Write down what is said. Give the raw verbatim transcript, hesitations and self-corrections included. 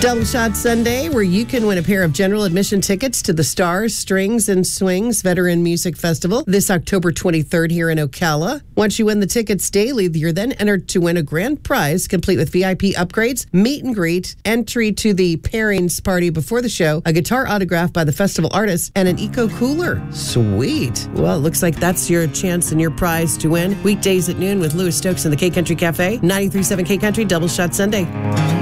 Double Shot Sunday, where you can win a pair of general admission tickets to the Stars, Strings, and Swings Veteran Music Festival this October twenty-third here in Ocala. Once you win the tickets daily, you're then entered to win a grand prize complete with V I P upgrades, meet and greet, entry to the pairings party before the show, a guitar autograph by the festival artist, and an eco cooler. Sweet. Well, it looks like that's your chance and your prize to win. Weekdays at noon with Louis Stokes in the K Country Cafe. ninety-three point seven K Country, Double Shot Sunday.